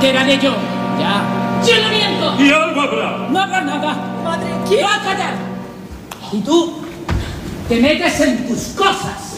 enteraré yo. Ya. ¡Yo no miento! Y algo habrá. No habrá nada. Madre, quiero callar. Y tú te metes en tus cosas.